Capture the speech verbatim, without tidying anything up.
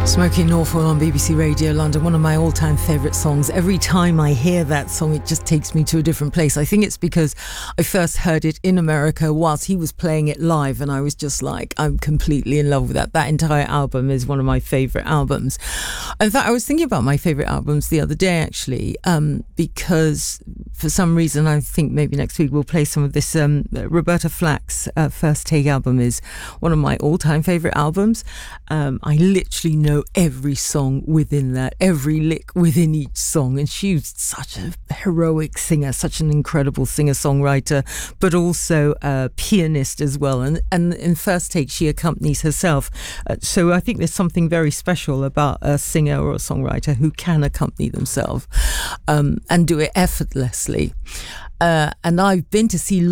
Smoky Norfolk on B B C Radio London, one of my all-time favourite songs. Every time I hear that song, it just takes me to a different place. I think it's because I first heard it in America whilst he was playing it live, and I was just like, I'm completely in love with that. That entire album is one of my favourite albums. In fact, I was thinking about my favourite albums the other day, actually, um, because for some reason, I think maybe next week we'll play some of this. Um, Roberta Flack's uh, First Take album is one of my all-time favourite albums. Um, I literally know every song within that, every lick within each song, and she's such a heroic singer, such an incredible singer-songwriter, but also a pianist as well, and and in First Take she accompanies herself, uh, so I think there's something very special about a singer or a songwriter who can accompany themselves um, and do it effortlessly. Uh, and I've been to see